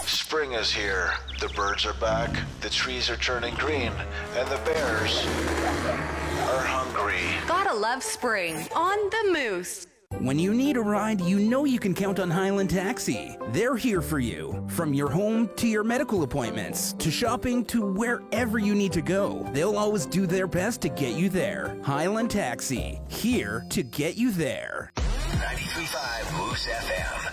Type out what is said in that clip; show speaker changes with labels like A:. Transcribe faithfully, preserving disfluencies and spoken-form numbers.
A: Spring is here. The birds are back, the trees are turning green, and the bears are hungry.
B: Gotta love spring on the Moose.
C: When you need a ride, you know you can count on Highland Taxi. They're here for you. From your home to your medical appointments, to shopping, to wherever you need to go. They'll always do their best to get you there. Highland Taxi, here to get you there.
D: ninety-three point five Moose F M.